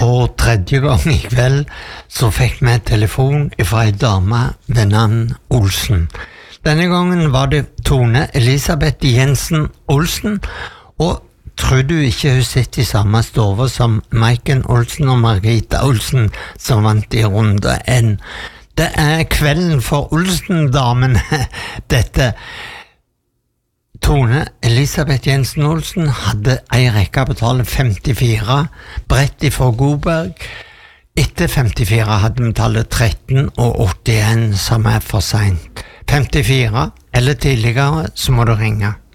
For tredje gang I kveld så fikk vi telefon fra en dame ved navn Olsen. Denne gangen var det Tone Elisabeth Jensen Olsen, og tror du ikke hun sitter I samme stove som Maiken Olsen og Margita Olsen som vant I runde 1. Det kvelden for Olsen-damene, dette. Tone Elisabeth Jensen Olsen hadde en rekke betale 54 brett fra Godberg. Etter 54 hadde vi tallet 13 og 81 som for sent. 54 eller tidligere så må du ringe.